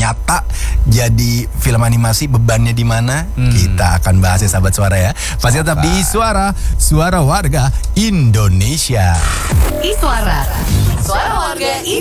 nyata jadi film animasi, bebannya di mana? Kita akan bahas ya sahabat suara ya. Pasti tetap di Suara Warga Indonesia. Suara Warga